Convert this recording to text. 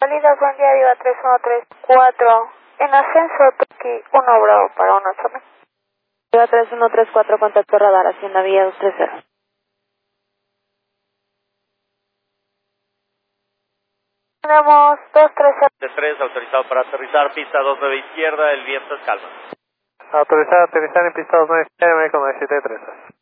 Salida buen día, Viva 3134. En ascenso, Toki 1 Bravo para 18. Viva 3134, contacto radar, Hacienda Vía 230. Tenemos 230. De 3, autorizado para aterrizar, pista 29 izquierda, el viento es calma. Autorizado a aterrizar en pista 29 izquierda, con 9730.